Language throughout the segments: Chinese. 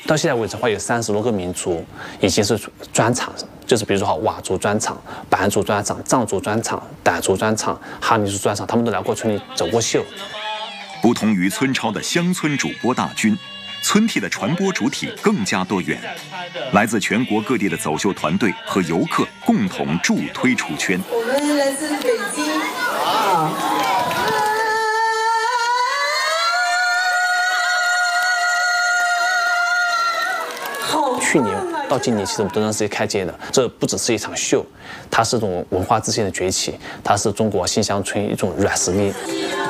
到现在为止的话，有30多个民族已经是专场，就是比如说佤族专场、白族专场、藏族专场、傣族专场、哈尼族专场，他们都来过村里走过秀。 不同于村超的乡村主播大军，村体的传播主体更加多元，来自全国各地的走秀团队和游客共同助推出圈。 我们来自北京去年到今年，其实我们东山世界开街的，这不只是一场秀，它是一种文化自信的崛起，它是中国新乡村一种软实力。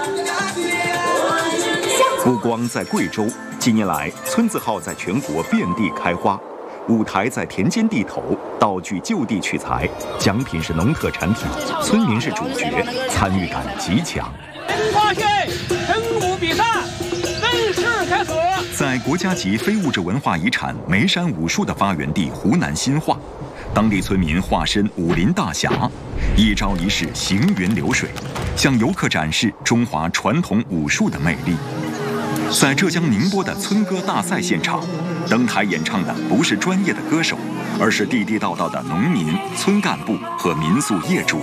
不光在贵州，近年来村字号在全国遍地开花，舞台在田间地头，道具就地取材，奖品是农特产品，村民是主角，参与感极强。 花县成武比赛正式开始。 在国家级非物质文化遗产眉山武术的发源地湖南新化，当地村民化身武林大侠，一招一式行云流水，向游客展示中华传统武术的魅力。在浙江宁波的村歌大赛现场，登台演唱的不是专业的歌手，而是地地道道的农民、村干部和民宿业主。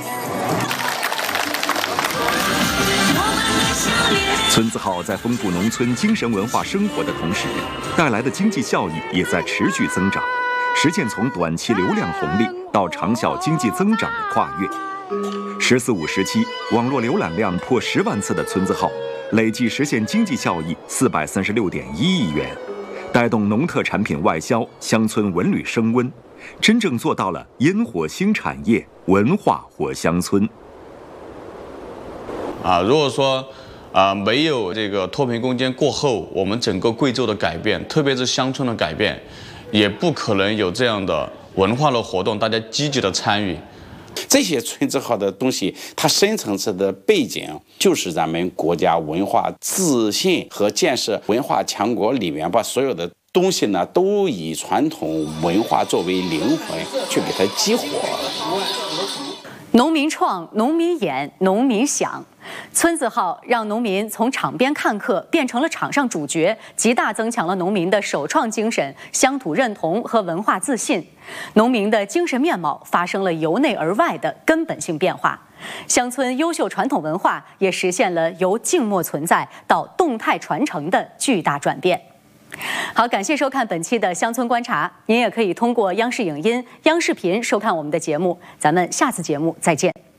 村字号在丰富农村精神文化生活的同时，带来的经济效益也在持续增长，实现从短期流量红利到长效经济增长的跨越。“14五”时期，网络浏览量破10万次的村字号，累计实现经济效益436.1亿元，带动农特产品外销，乡村文旅升温，真正做到了烟火新产业，文化活乡村。 如果说没有这个脱贫攻坚过后，我们整个贵州的改变，特别是乡村的改变，也不可能有这样的文化的活动，大家积极的参与。 这些村字号的东西，它深层次的背景就是咱们国家文化自信和建设文化强国里面把所有的东西呢，都以传统文化作为灵魂去给它激活。 农民创，农民演，农民想。村字号让农民从场边看客变成了场上主角，极大增强了农民的首创精神、乡土认同和文化自信。农民的精神面貌发生了由内而外的根本性变化，乡村优秀传统文化也实现了由静默存在到动态传承的巨大转变。好，感谢收看本期的乡村观察，您也可以通过央视影音、央视频收看我们的节目，咱们下次节目再见。